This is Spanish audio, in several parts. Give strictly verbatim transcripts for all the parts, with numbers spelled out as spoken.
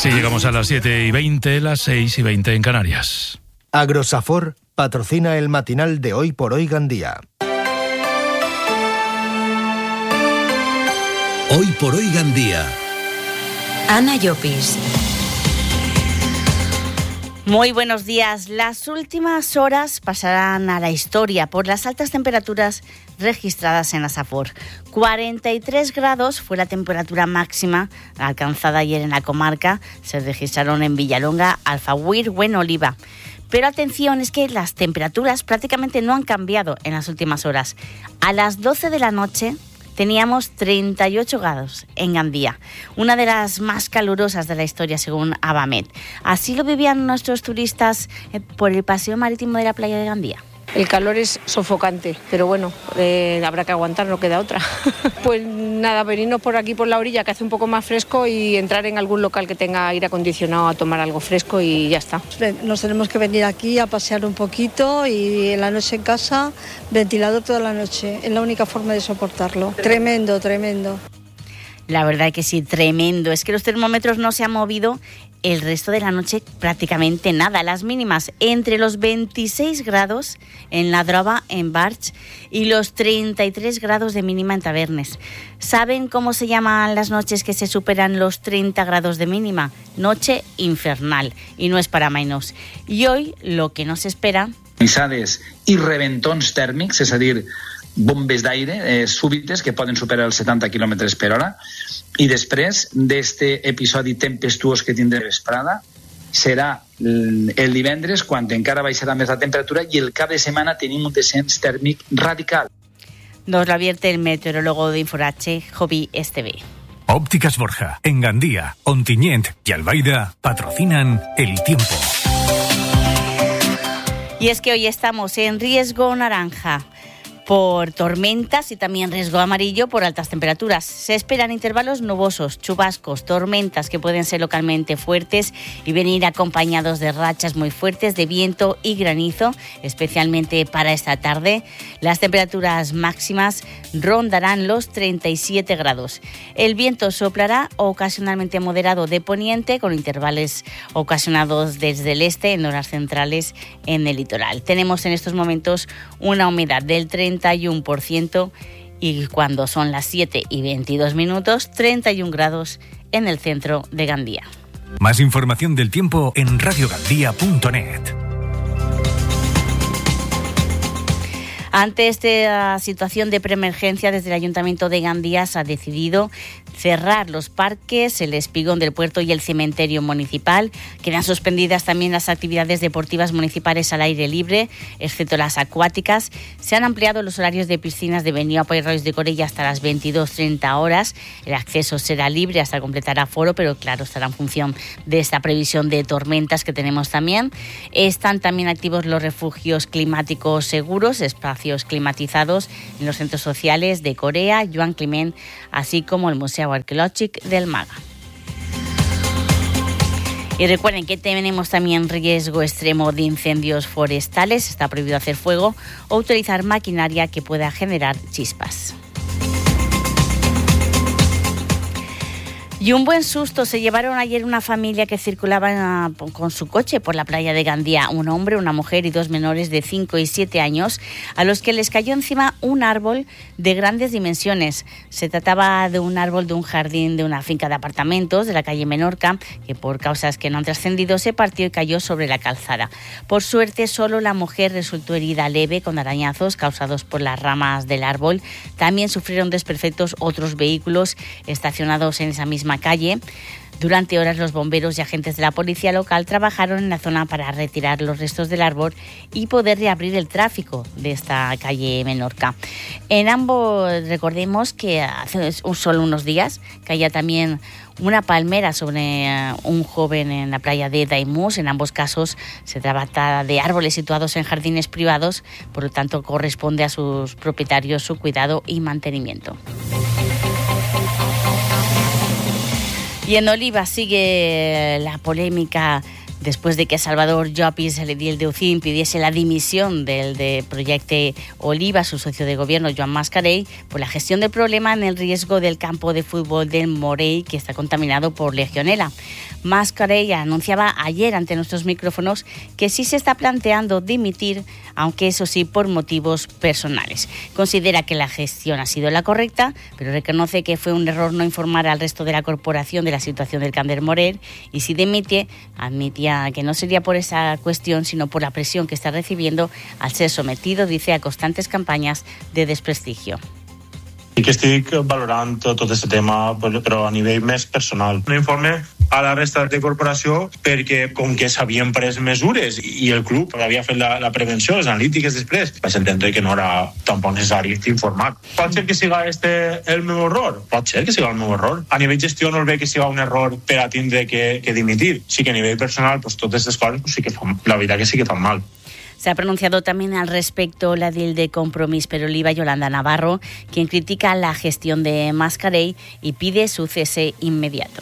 Así llegamos a las siete y veinte, las seis y veinte en Canarias. Agrosafor patrocina el matinal de Hoy por Hoy Gandía. Hoy por Hoy Gandía. Ana Llopis. Muy buenos días. Las últimas horas pasarán a la historia por las altas temperaturas registradas en la Safor. cuarenta y tres grados fue la temperatura máxima alcanzada ayer en la comarca. Se registraron en Villalonga, Alfaguir o en Oliva. Pero atención, es que las temperaturas prácticamente no han cambiado en las últimas horas. A las doce de la noche teníamos treinta y ocho grados en Gandía, una de las más calurosas de la historia según Abamet. Así lo vivían nuestros turistas por el paseo marítimo de la playa de Gandía. El calor es sofocante, pero bueno, eh, habrá que aguantar, no queda otra. Pues nada, venirnos por aquí por la orilla que hace un poco más fresco y entrar en algún local que tenga aire acondicionado a tomar algo fresco y ya está. Nos tenemos que venir aquí a pasear un poquito y en la noche en casa, ventilador toda la noche, es la única forma de soportarlo. Tremendo, tremendo. La verdad que sí, tremendo. Es que los termómetros no se han movido el resto de la noche prácticamente nada. Las mínimas entre los veintiséis grados en La Droba, en Barx, y los treinta y tres grados de mínima en Tabernes. ¿Saben cómo se llaman las noches que se superan los treinta grados de mínima? Noche infernal, y no es para menos. I hoy lo que nos espera... Nisades i reventons tèrmics, és a dir, bombes d'aire eh, súbites que poden superar els setanta quilòmetres per hora, i després d'este episodi tempestuós que tindrem vesprada serà el divendres quan encara baixarà més la temperatura i el cap de setmana tenim un descens tèrmic radical. Nos lo advierte el meteorólogo de Inforache, Jovi Esteve. Ópticas Borja, en Gandía, Ontinyent y Albaida patrocinan el tiempo. Y es que hoy estamos en riesgo naranja por tormentas y también riesgo amarillo por altas temperaturas. Se esperan intervalos nubosos, chubascos, tormentas que pueden ser localmente fuertes y venir acompañados de rachas muy fuertes de viento y granizo, especialmente para esta tarde. Las temperaturas máximas rondarán los treinta y siete grados. El viento soplará ocasionalmente moderado de poniente con intervalos ocasionados desde el este en horas centrales en el litoral. Tenemos en estos momentos una humedad del treinta y uno por ciento y cuando son las siete y veintidós minutos, treinta y uno grados en el centro de Gandía. Más información del tiempo en radio gandía punto net. Ante esta situación de preemergencia, desde el Ayuntamiento de Gandía se ha decidido cerrar los parques, el espigón del puerto y el cementerio municipal. Quedan suspendidas también las actividades deportivas municipales al aire libre, excepto las acuáticas. Se han ampliado los horarios de piscinas de Beniopa y Arroyos de Corella hasta las veintidós treinta horas. El acceso será libre hasta completar aforo, pero claro, estará en función de esta previsión de tormentas que tenemos también. Están también activos los refugios climáticos seguros, espacios climatizados en los centros sociales de Corea, Joan Climent, así como el Museo Arqueológico del Maga. Y recuerden que tenemos también riesgo extremo de incendios forestales. Está prohibido hacer fuego o utilizar maquinaria que pueda generar chispas. Y un buen susto se llevaron ayer una familia que circulaba con su coche por la playa de Gandía. Un hombre, una mujer y dos menores de cinco y siete años a los que les cayó encima un árbol de grandes dimensiones. Se trataba de un árbol de un jardín de una finca de apartamentos de la calle Menorca que por causas que no han trascendido se partió y cayó sobre la calzada. Por suerte solo la mujer resultó herida leve con arañazos causados por las ramas del árbol. También sufrieron desperfectos otros vehículos estacionados en esa misma calle. Durante horas los bomberos y agentes de la policía local trabajaron en la zona para retirar los restos del árbol y poder reabrir el tráfico de esta calle Menorca. En ambos, recordemos que hace solo unos días caía también una palmera sobre un joven en la playa de Daimús. En ambos casos se trata de árboles situados en jardines privados, por lo tanto corresponde a sus propietarios su cuidado y mantenimiento. Y en Oliva sigue la polémica Después de que Salvador Llopis, el edil de Ucín, pidiese la dimisión del de Proyecto Oliva, su socio de gobierno, Joan Mascarell, por la gestión del problema en el riesgo del campo de fútbol del Morell, que está contaminado por Legionela. Mascarell anunciaba ayer ante nuestros micrófonos que sí se está planteando dimitir, aunque eso sí por motivos personales. Considera que la gestión ha sido la correcta, pero reconoce que fue un error no informar al resto de la corporación de la situación del Camp del Morell, y si dimite, admitía que no sería por esa cuestión, sino por la presión que está recibiendo al ser sometido, dice, a constantes campañas de desprestigio. I que estic valorant tot aquest tema, però a nivell més personal. Un informe a la resta de corporació perquè, com que s'havien pres mesures i el club havia fet la, la prevenció, les analítiques després, vaig entendre que no era tampoc necessari informar. Pot ser que siga este el meu error? Pot ser que siga el meu error. A nivell gestió no el veig que siga un error per a tindre que, que dimitir. Sí que a nivell personal, pues, totes aquestes coses pues, sí que fan, la veritat que sí que fan mal. Se ha pronunciado también al respecto la edil de Compromís per Oliva, Yolanda Navarro, quien critica la gestión de Mascarell y pide su cese inmediato.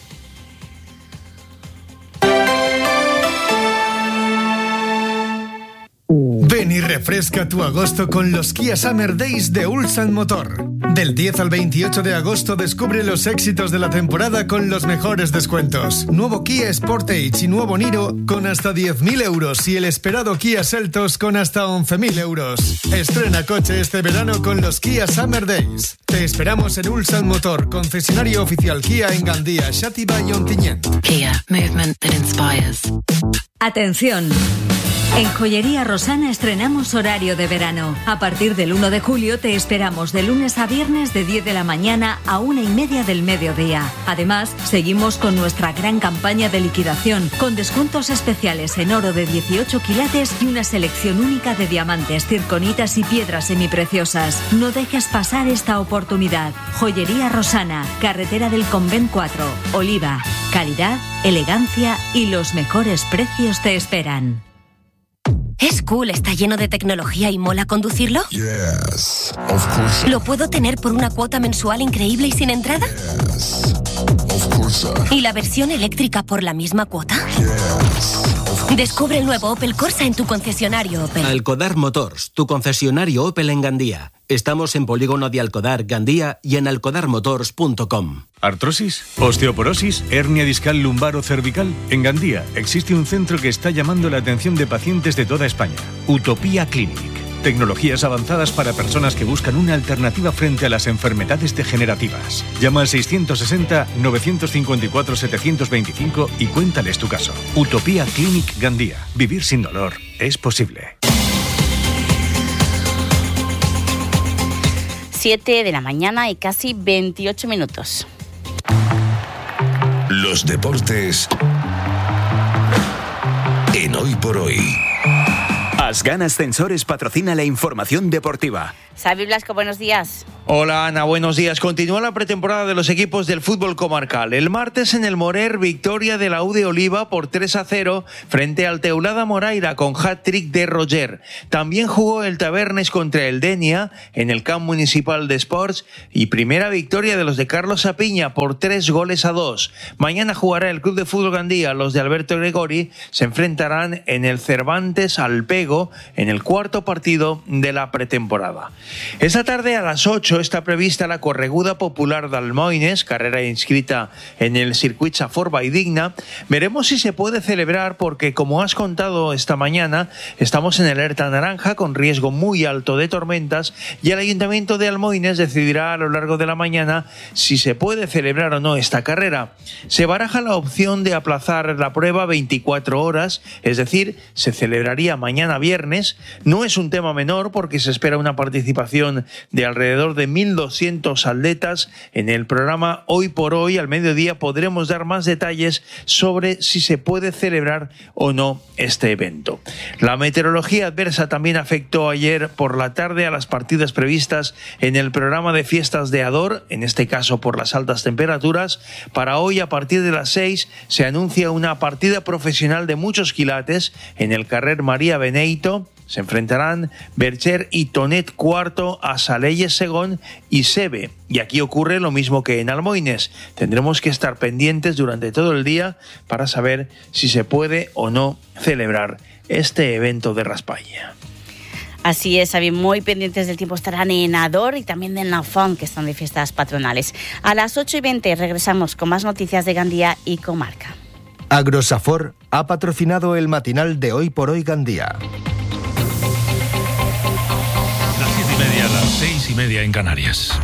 Ven y refresca tu agosto con los Kia Summer Days de Ulsan Motor. Del diez al veintiocho de agosto descubre los éxitos de la temporada con los mejores descuentos. Nuevo Kia Sportage y nuevo Niro con hasta diez mil euros y el esperado Kia Seltos con hasta once mil euros. Estrena coche este verano con los Kia Summer Days. Te esperamos en Ulsan Motor, concesionario oficial Kia en Gandía, Xàtiva y Ontinyent. Kia, movement that inspires. Atención. En Joyería Rosana estrenamos horario de verano. A partir del uno de julio te esperamos de lunes a viernes de diez de la mañana a una y media del mediodía. Además, seguimos con nuestra gran campaña de liquidación, con descuentos especiales en oro de dieciocho quilates y una selección única de diamantes, circonitas y piedras semipreciosas. No dejes pasar esta oportunidad. Joyería Rosana, carretera del Convent cuatro, Oliva. Calidad, elegancia y los mejores precios te esperan. ¿Es cool, está lleno de tecnología y mola conducirlo? Yes, of course. ¿Lo puedo tener por una cuota mensual increíble y sin entrada? Yes, of course. ¿Y la versión eléctrica por la misma cuota? Yes. Descubre el nuevo Opel Corsa en tu concesionario Opel. Alcodar Motors, tu concesionario Opel en Gandía. Estamos en Polígono de Alcodar, Gandía y en alcodar motors punto com. ¿Artrosis? ¿Osteoporosis? ¿Hernia discal lumbar o cervical? En Gandía existe un centro que está llamando la atención de pacientes de toda España. Utopía Clinic. Tecnologías avanzadas para personas que buscan una alternativa frente a las enfermedades degenerativas. Llama al seiscientos sesenta, novecientos cincuenta y cuatro, setecientos veinticinco y cuéntales tu caso. Utopía Clinic Gandía. Vivir sin dolor es posible. siete de la mañana y casi veintiocho minutos. Los deportes en Hoy por Hoy. Asgan Ascensores patrocina la información deportiva. Xavi Blasco, buenos días. Hola Ana, buenos días. Continúa la pretemporada de los equipos del fútbol comarcal. El martes en el Morer, victoria de la U de Oliva por tres a cero frente al Teulada Moraira con hat-trick de Roger. También jugó el Tabernes contra el Denia en el camp municipal de Sports y primera victoria de los de Carlos Sapiña por tres goles a dos. Mañana jugará el Club de Fútbol Gandía. Los de Alberto Gregori se enfrentarán en el Cervantes Alpego en el cuarto partido de la pretemporada. Esta tarde a las ocho está prevista la correguda popular d'Almoines, carrera inscrita en el circuit Safor Valldigna. Veremos si se puede celebrar porque, como has contado esta mañana, estamos en alerta naranja con riesgo muy alto de tormentas y el Ayuntamiento de Almoines decidirá a lo largo de la mañana si se puede celebrar o no esta carrera. Se baraja la opción de aplazar la prueba veinticuatro horas, es decir, se celebraría mañana viernes. No es un tema menor porque se espera una participación de alrededor de mil doscientos atletas. En el programa Hoy por Hoy, al mediodía, podremos dar más detalles sobre si se puede celebrar o no este evento. La meteorología adversa también afectó ayer por la tarde a las partidas previstas en el programa de fiestas de Ador, en este caso por las altas temperaturas. Para hoy, a partir de las seis, se anuncia una partida profesional de muchos quilates en el carrer María Beneito. Se enfrentarán Bercher y Tonet cuarto a Salelles Segón y Sebe. Y aquí ocurre lo mismo que en Almoines. Tendremos que estar pendientes durante todo el día para saber si se puede o no celebrar este evento de Raspaña. Así es, Xavi, muy pendientes del tiempo estarán en Ador y también en Nafón, que están de fiestas patronales. A las ocho y veinte regresamos con más noticias de Gandía y comarca. Agrosafor ha patrocinado el matinal de Hoy por Hoy Gandía. Las siete y media, las seis y media en Canarias.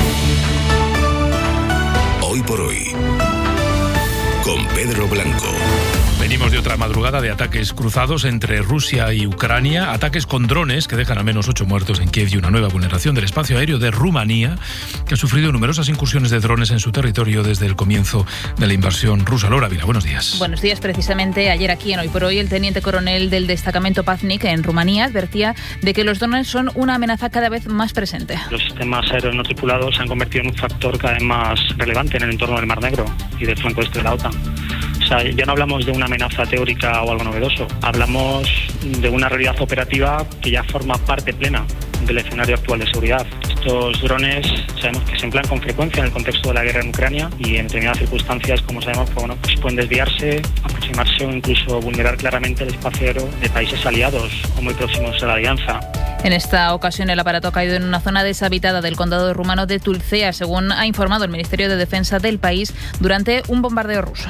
Hoy por Hoy, con Pedro Blanco. Venimos de otra madrugada de ataques cruzados entre Rusia y Ucrania, ataques con drones que dejan al menos ocho muertos en Kiev y una nueva vulneración del espacio aéreo de Rumanía, que ha sufrido numerosas incursiones de drones en su territorio desde el comienzo de la invasión rusa. Laura Vila, buenos días. Buenos días. Precisamente ayer aquí en Hoy por Hoy, el teniente coronel del destacamento Paznik en Rumanía advertía de que los drones son una amenaza cada vez más presente. Los sistemas aéreos no tripulados se han convertido en un factor cada vez más relevante en el entorno del Mar Negro y del flanco este de la OTAN. O sea, ya no hablamos de una amenaza teórica o algo novedoso, hablamos de una realidad operativa que ya forma parte plena del escenario actual de seguridad. Estos drones sabemos que se emplean con frecuencia en el contexto de la guerra en Ucrania y en determinadas circunstancias, como sabemos, pues, bueno, pues pueden desviarse, aproximarse o incluso vulnerar claramente el espacio aéreo de países aliados o muy próximos a la alianza. En esta ocasión el aparato ha caído en una zona deshabitada del condado rumano de Tulcea, según ha informado el Ministerio de Defensa del país, durante un bombardeo ruso.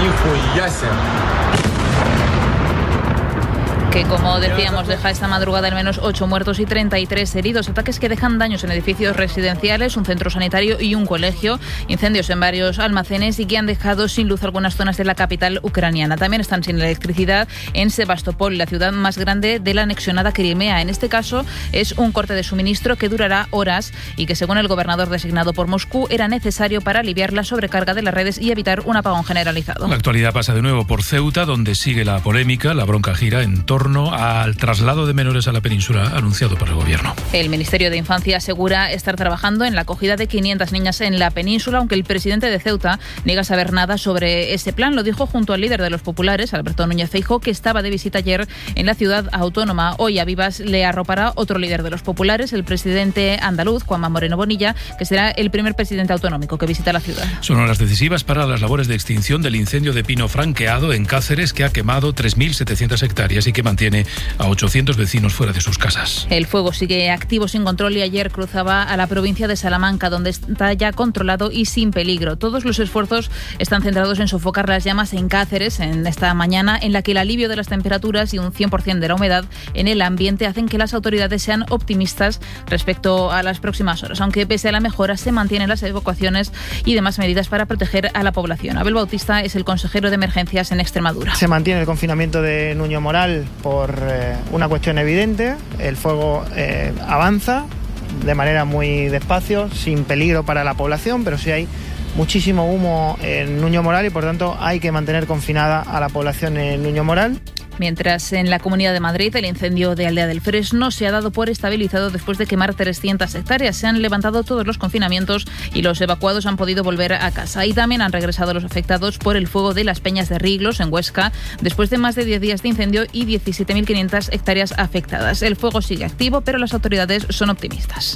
Que, como decíamos, deja esta madrugada al menos ocho muertos y treinta y tres heridos. Ataques que dejan daños en edificios residenciales, un centro sanitario y un colegio. Incendios en varios almacenes y que han dejado sin luz algunas zonas de la capital ucraniana. También están sin electricidad en Sebastopol, la ciudad más grande de la anexionada Crimea. En este caso es un corte de suministro que durará horas y que, según el gobernador designado por Moscú, era necesario para aliviar la sobrecarga de las redes y evitar un apagón generalizado. La actualidad pasa de nuevo por Ceuta, donde sigue la polémica. La bronca gira en torno al traslado de menores a la península anunciado por el gobierno. El Ministerio de Infancia asegura estar trabajando en la acogida de quinientas niñas en la península, aunque el presidente de Ceuta niega saber nada sobre ese plan. Lo dijo junto al líder de los populares, Alberto Núñez Feijóo, que estaba de visita ayer en la ciudad autónoma. Hoy a vivas le arropará otro líder de los populares, el presidente andaluz, Juanma Moreno Bonilla, que será el primer presidente autonómico que visita la ciudad. Son horas decisivas para las labores de extinción del incendio de pino franqueado en Cáceres, que ha quemado tres mil setecientas hectáreas y que mantiene a ochocientos vecinos fuera de sus casas. El fuego sigue activo sin control y ayer cruzaba a la provincia de Salamanca, donde está ya controlado y sin peligro. Todos los esfuerzos están centrados en sofocar las llamas en Cáceres en esta mañana, en la que el alivio de las temperaturas y un cien por ciento de la humedad en el ambiente hacen que las autoridades sean optimistas respecto a las próximas horas, aunque pese a la mejora se mantienen las evacuaciones y demás medidas para proteger a la población. Abel Bautista es el consejero de emergencias en Extremadura. Se mantiene el confinamiento de Nuño Moral por eh, una cuestión evidente. El fuego eh, avanza de manera muy despacio, sin peligro para la población, pero sí hay muchísimo humo en Nuño Moral y por tanto hay que mantener confinada a la población en Nuño Moral. Mientras en la Comunidad de Madrid el incendio de Aldea del Fresno se ha dado por estabilizado después de quemar trescientas hectáreas. Se han levantado todos los confinamientos y los evacuados han podido volver a casa. Y también han regresado los afectados por el fuego de las Peñas de Riglos en Huesca, después de más de diez días de incendio y diecisiete mil quinientas hectáreas afectadas. El fuego sigue activo, pero las autoridades son optimistas.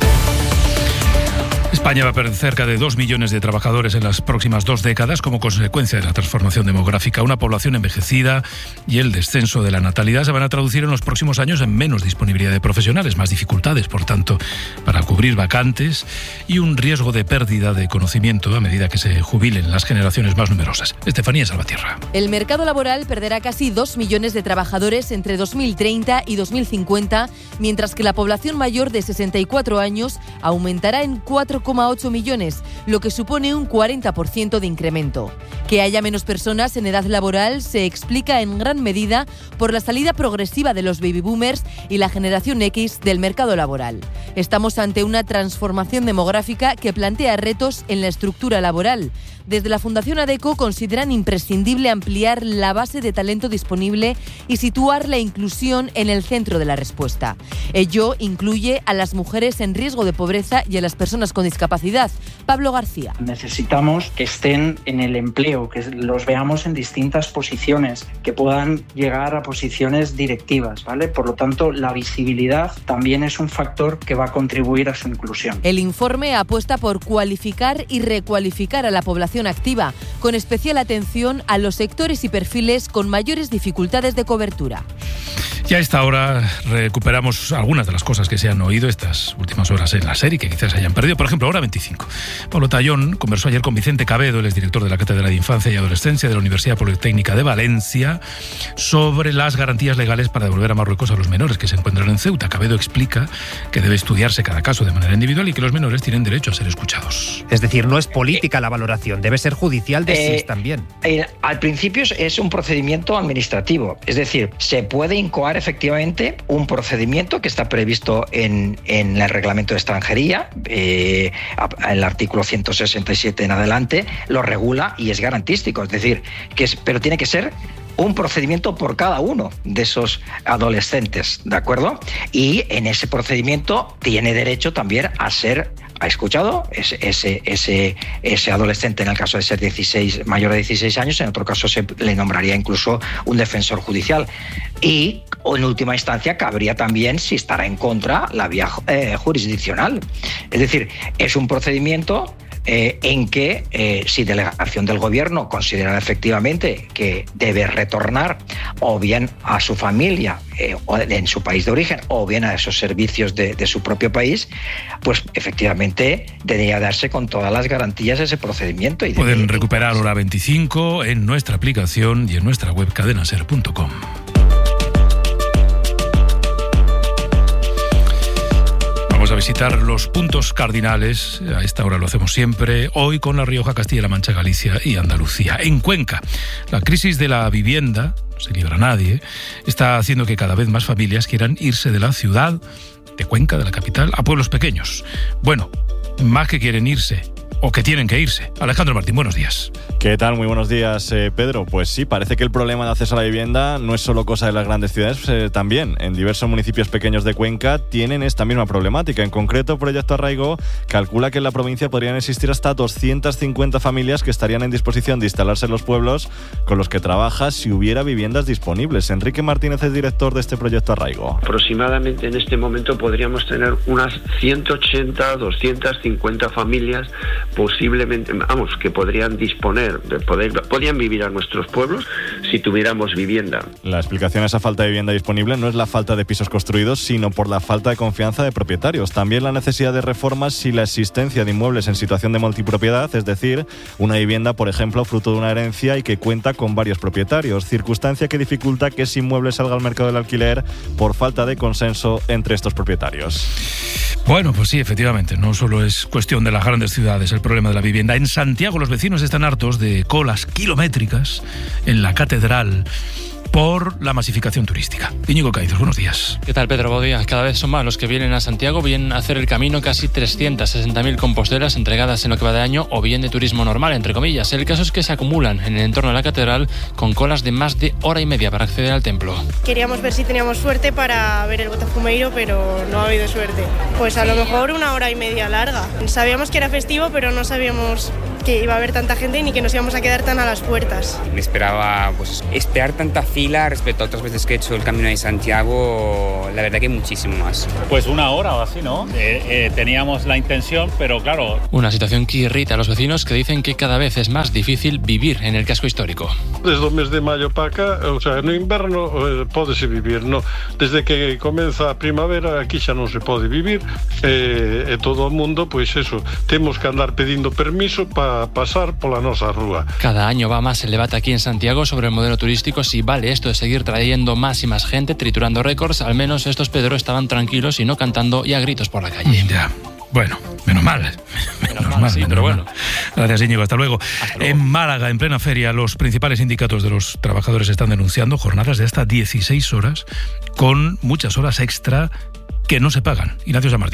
España va a perder cerca de dos millones de trabajadores en las próximas dos décadas como consecuencia de la transformación demográfica. Una población envejecida y el descenso de la natalidad se van a traducir en los próximos años en menos disponibilidad de profesionales, más dificultades, por tanto, para cubrir vacantes y un riesgo de pérdida de conocimiento a medida que se jubilen las generaciones más numerosas. Estefanía Salvatierra. El mercado laboral perderá casi dos millones de trabajadores entre dos mil treinta y dos mil cincuenta, mientras que la población mayor de sesenta y cuatro años aumentará en cuatro coma ocho millones, lo que supone un cuarenta por ciento de incremento. Que haya menos personas en edad laboral se explica en gran medida por la salida progresiva de los baby boomers y la generación X del mercado laboral. Estamos ante una transformación demográfica que plantea retos en la estructura laboral. Desde la Fundación ADECO consideran imprescindible ampliar la base de talento disponible y situar la inclusión en el centro de la respuesta. Ello incluye a las mujeres en riesgo de pobreza y a las personas con discapacidad discapacidad. Pablo García. Necesitamos que estén en el empleo, que los veamos en distintas posiciones, que puedan llegar a posiciones directivas, ¿vale? Por lo tanto, la visibilidad también es un factor que va a contribuir a su inclusión. El informe apuesta por cualificar y recualificar a la población activa, con especial atención a los sectores y perfiles con mayores dificultades de cobertura. Y a esta hora recuperamos algunas de las cosas que se han oído estas últimas horas en la serie, que quizás se hayan perdido. Por ejemplo, hora veinticinco. Pablo Tallón conversó ayer con Vicente Cabedo, el exdirector de la Cátedra de Infancia y Adolescencia de la Universidad Politécnica de Valencia, sobre las garantías legales para devolver a Marruecos a los menores que se encuentran en Ceuta. Cabedo explica que debe estudiarse cada caso de manera individual y que los menores tienen derecho a ser escuchados. Es decir, no es política la valoración, debe ser judicial de eh, S I S también. Eh, al principio es un procedimiento administrativo, es decir, se puede incoar efectivamente un procedimiento que está previsto en, en el reglamento de extranjería, eh, el artículo ciento sesenta y siete en adelante lo regula y es garantístico, es decir, que es, pero tiene que ser un procedimiento por cada uno de esos adolescentes, ¿de acuerdo? Y en ese procedimiento tiene derecho también a ser ha escuchado ese, ese, ese, ese adolescente, en el caso de ser dieciséis, mayor de dieciséis años, en otro caso se le nombraría incluso un defensor judicial. Y en última instancia cabría también, si estará en contra, la vía eh, jurisdiccional. Es decir, es un procedimiento Eh, en que eh, si delegación del gobierno considera efectivamente que debe retornar o bien a su familia eh, o en su país de origen o bien a esos servicios de, de su propio país, pues efectivamente debería darse con todas las garantías ese procedimiento. Y pueden recuperar hora veinticinco en nuestra aplicación y en nuestra web cadena ser punto com. Vamos a visitar los puntos cardinales, a esta hora lo hacemos siempre, hoy con La Rioja, Castilla-La Mancha, Galicia y Andalucía. En Cuenca, la crisis de la vivienda, no se libra nadie, está haciendo que cada vez más familias quieran irse de la ciudad, de Cuenca, de la capital, a pueblos pequeños. Bueno, más que quieren irse, o que tienen que irse. Alejandro Martín, buenos días. ¿Qué tal? Muy buenos días, eh, Pedro. Pues sí, parece que el problema de acceso a la vivienda no es solo cosa de las grandes ciudades, eh, también en diversos municipios pequeños de Cuenca tienen esta misma problemática. En concreto, Proyecto Arraigo calcula que en la provincia podrían existir hasta doscientas cincuenta familias que estarían en disposición de instalarse en los pueblos con los que trabaja si hubiera viviendas disponibles. Enrique Martínez es director de este Proyecto Arraigo. Aproximadamente en este momento podríamos tener unas ciento ochenta, doscientas cincuenta familias posiblemente, vamos, que podrían disponer, de poder, podrían vivir a nuestros pueblos si tuviéramos vivienda. La explicación a esa falta de vivienda disponible no es la falta de pisos construidos, sino por la falta de confianza de propietarios. También la necesidad de reformas si la existencia de inmuebles en situación de multipropiedad, es decir, una vivienda, por ejemplo, fruto de una herencia y que cuenta con varios propietarios, circunstancia que dificulta que ese inmueble salga al mercado del alquiler por falta de consenso entre estos propietarios. Bueno, pues sí, efectivamente, no solo es cuestión de las grandes ciudades el problema de la vivienda. En Santiago los vecinos están hartos de colas kilométricas en la catedral por la masificación turística. Íñigo Caizos, buenos días. ¿Qué tal, Pedro? Buenos días. Cada vez son más los que vienen a Santiago, bien a hacer el camino, casi trescientas sesenta mil compostelas entregadas en lo que va de año, o bien de turismo normal, entre comillas. El caso es que se acumulan en el entorno de la catedral con colas de más de hora y media para acceder al templo. Queríamos ver si teníamos suerte para ver el Botafumeiro, pero no ha habido suerte. Pues a lo mejor una hora y media larga. Sabíamos que era festivo, pero no sabíamos que iba a haber tanta gente ni que nos íbamos a quedar tan a las puertas. Me esperaba pues esperar tanta fila respecto a otras veces que he hecho el Camino de Santiago, la verdad que muchísimo más. Pues una hora o así, ¿no? Eh, eh, teníamos la intención, pero claro... Una situación que irrita a los vecinos que dicen que cada vez es más difícil vivir en el casco histórico. Desde o mes de maio para acá, o sea, no inverno eh, pódese vivir, no. Desde que comeza a primavera aquí xa non se pode vivir, eh, e todo o mundo, pois eso, temos que andar pedindo permiso para pasar pola nosa rúa. Cada año va más el debate aquí en Santiago sobre el modelo turístico, si vale esto de seguir trayendo más y más gente, triturando récords. Al menos estos Pedro estaban tranquilos y no cantando y a gritos por la calle. Ya, bueno, menos mal. Menos, menos mal, sí, menos pero mal. Bueno. Gracias, Íñigo, hasta luego. hasta luego. En Málaga, en plena feria, los principales sindicatos de los trabajadores están denunciando jornadas de hasta dieciséis horas con muchas horas extra que no se pagan. Ignacio San Martín.